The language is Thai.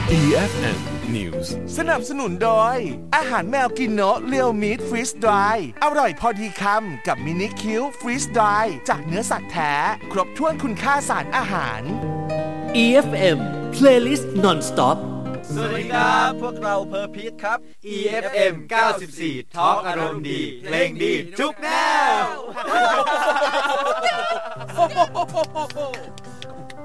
EFM News สนับสนุนโดยอาหารแมวกินโนะเรียวมีทฟรีสดรายอร่อยพอดีคำกับมินิคิวฟรีสดรายจากเนื้อสัตว์แท้ครบถ้วนคุณค่าสารอาหาร EFM Playlist Non-Stop สวัสดีครับพวกเราเพอร์พีทครับ EFM 94ทอล์กอารมณ์ดีเพลงดีทุกแนว